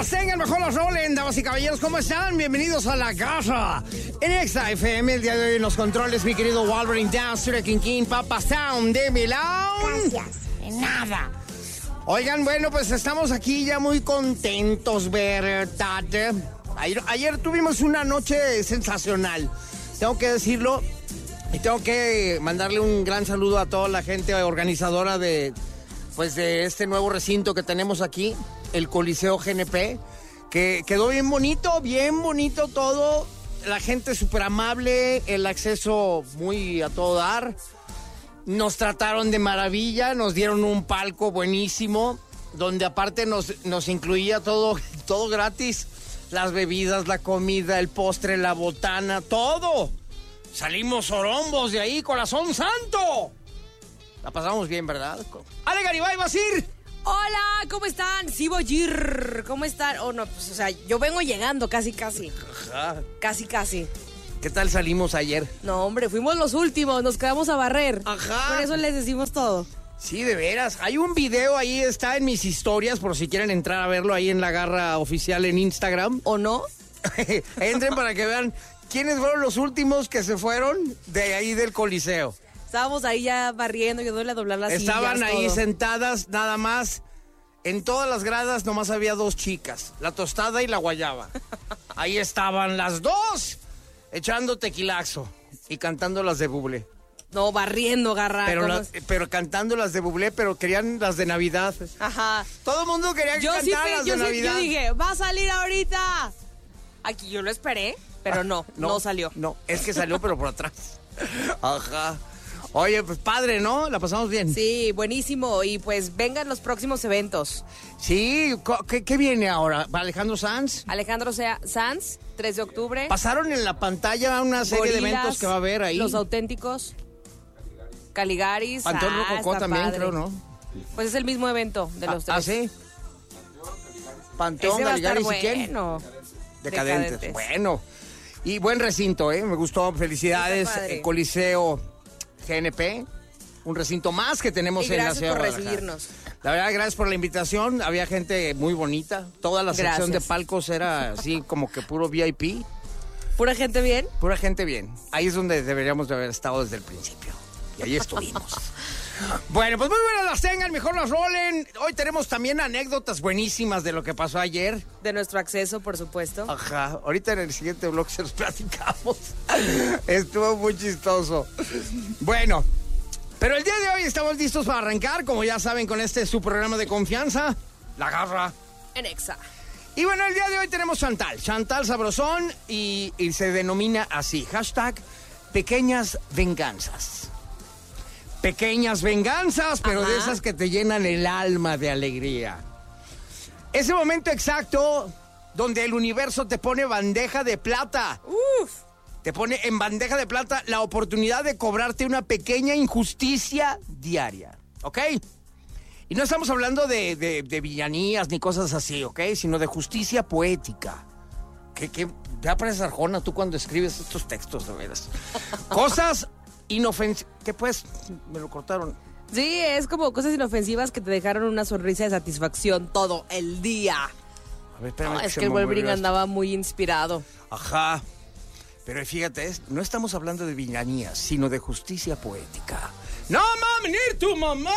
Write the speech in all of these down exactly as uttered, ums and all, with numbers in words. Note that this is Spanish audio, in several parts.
las tengan, mejor las rolen, damas y caballeros, ¿cómo están? Bienvenidos a La Garra en Exa F M. El día de hoy en los controles, mi querido Wolverine Down, Studio King King, Papa Sound de Milán. Gracias, de nada. Oigan, bueno, pues estamos aquí ya muy contentos, ¿verdad? Ayer, ayer tuvimos una noche sensacional, tengo que decirlo, y tengo que mandarle un gran saludo a toda la gente organizadora de, pues, de este nuevo recinto que tenemos aquí, el Coliseo G N P, que quedó bien bonito, bien bonito todo, la gente súper amable, el acceso muy a todo dar. Nos trataron de maravilla, nos dieron un palco buenísimo, donde aparte nos, nos incluía todo, todo gratis. Las bebidas, la comida, el postre, la botana, todo. Salimos orombos de ahí, corazón santo. La pasamos bien, ¿verdad? Ale Garibay, ¿vas a ir? Hola, ¿cómo están? Sí, voy a ir. ¿Cómo están? Oh, no, pues, o sea, yo vengo llegando casi, casi. Ajá. Casi, casi. ¿Qué tal salimos ayer? No, hombre, fuimos los últimos, nos quedamos a barrer. Ajá. Por eso les decimos todo. Sí, de veras. Hay un video ahí, está en mis historias, por si quieren entrar a verlo ahí en La Garra Oficial en Instagram. ¿O no? Entren para que vean quiénes fueron los últimos que se fueron de ahí del Coliseo. Estábamos ahí ya barriendo, yo doy a doblar las sillas. Estaban ahí todo. sentadas nada más. En todas las gradas nomás había dos chicas, la tostada y la guayaba. Ahí estaban las dos, echando tequilazo y cantando las de Bublé. No, barriendo, garra. Pero, la, es? pero cantando las de Bublé, pero querían las de Navidad. Ajá. Todo el mundo quería que Yo sí, cantaran las yo de sí, Navidad. yo dije, va a salir ahorita. Aquí yo lo esperé, pero no, Ah, no, no salió. No, es que salió, pero por atrás. Ajá. Oye, pues padre, ¿no? La pasamos bien. Sí, buenísimo. Y pues vengan los próximos eventos. Sí, ¿qué, qué viene ahora? ¿Alejandro Sanz? Alejandro Sanz, tres de octubre. Pasaron en la pantalla una serie Gorilas, de eventos que va a haber ahí. Los Auténticos. Caligaris. Pantón ah, Rococó está también, padre. creo, ¿no? Pues es el mismo evento de los ah, tres. ¿Ah, sí? Pantón, Ese va a estar Caligaris, ¿y quién? bueno. Decadentes. Decadentes. Bueno. Y buen recinto, ¿eh? Me gustó. Felicidades. El Coliseo G N P. Un recinto más que tenemos y en la gracias ciudad por de Guadalajara. recibirnos. La verdad, gracias por la invitación. Había gente muy bonita. Toda la Gracias. sección de palcos era así como que puro V I P. ¿Pura gente bien? Pura gente bien. Ahí es donde deberíamos de haber estado desde el principio. Y ahí estuvimos. Bueno, pues muy buenas las tengan, mejor las rolen. Hoy tenemos también anécdotas buenísimas de lo que pasó ayer. De nuestro acceso, por supuesto. Ajá, ahorita en el siguiente blog se los platicamos. Estuvo muy chistoso. Bueno, pero el día de hoy estamos listos para arrancar, como ya saben, con este su programa de confianza, La Garra En Exa. Y bueno, el día de hoy tenemos Chantal, Chantal Sabrosón, y, y se denomina así, hashtag Pequeñas Venganzas. Pequeñas venganzas, pero Ajá. de esas que te llenan el alma de alegría. Ese momento exacto donde el universo te pone bandeja de plata. Uf. Te pone en bandeja de plata la oportunidad de cobrarte una pequeña injusticia diaria, ¿ok? Y no estamos hablando de, de, de villanías ni cosas así, ¿ok? Sino de justicia poética. ¿Qué, qué? Ya pareces Arjona tú cuando escribes estos textos, de veras. Cosas inofensivas. ¿Qué pues? Me lo cortaron. Sí, es como cosas inofensivas que te dejaron una sonrisa de satisfacción todo el día. A ver, espérame. No, que es se que el me movió Wolverine esto. andaba muy inspirado. Ajá. Pero fíjate, es- no estamos hablando de villanías, sino de justicia poética. ¡No, mami, ni tu mamá!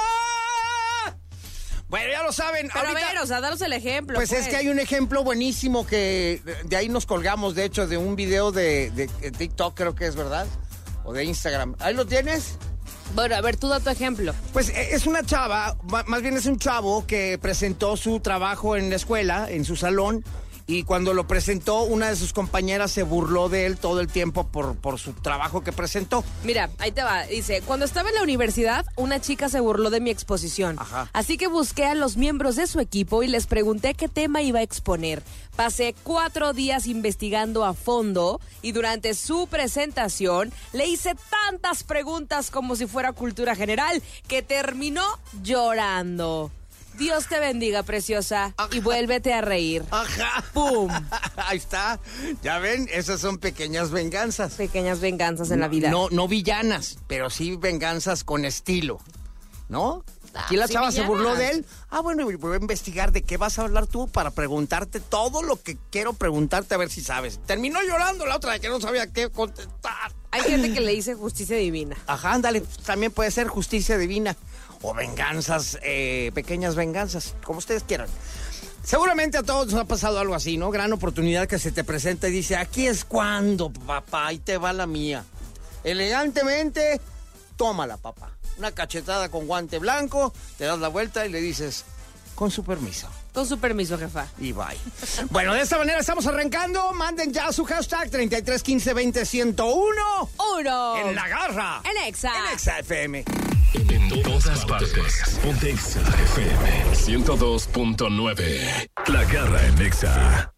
Bueno, ya lo saben. Pero ahorita, a ver, o sea, danos el ejemplo. pues, es que hay un ejemplo buenísimo que de, de ahí nos colgamos, de hecho, de un video de, de, de TikTok, creo que es, ¿verdad? O de Instagram. ¿Ahí lo tienes? Bueno, a ver, tú da tu ejemplo. Pues eh, es una chava, ma- más bien es un chavo que presentó su trabajo en la escuela, en su salón, y cuando lo presentó, una de sus compañeras se burló de él todo el tiempo por, por su trabajo que presentó. Mira, ahí te va. Dice, cuando estaba en la universidad, una chica se burló de mi exposición. Ajá. Así que busqué a los miembros de su equipo y les pregunté qué tema iba a exponer. Pasé cuatro días investigando a fondo y durante su presentación le hice tantas preguntas como si fuera cultura general que terminó llorando. Dios te bendiga, preciosa, y vuélvete a reír. Ajá. ¡Pum! Ahí está. Ya ven, esas son pequeñas venganzas. Pequeñas venganzas en la vida. No, no villanas, pero sí venganzas con estilo, ¿no? Aquí la Sí, chava se Villanas. burló de él. Ah, bueno, voy a investigar de qué vas a hablar tú para preguntarte todo lo que quiero preguntarte, a ver si sabes. Terminó llorando la otra de que no sabía qué contestar. Hay gente que le dice justicia divina. Ajá, ándale, también puede ser justicia divina o venganzas, eh, pequeñas venganzas, como ustedes quieran. Seguramente a todos nos ha pasado algo así, ¿no? Gran oportunidad que se te presenta y dice, aquí es cuando, papá, ahí te va la mía. Elegantemente, tómala, papá. Una cachetada con guante blanco, te das la vuelta y le dices, con su permiso. Con su permiso, jefa. Y bye. Bueno, de esta manera estamos arrancando. Manden ya su hashtag treinta y tres quince veinte ciento uno. Uno. En la garra. En Exa. En Exa F M. En todas partes. Ponte Exa F M ciento dos punto nueve. La garra en Exa.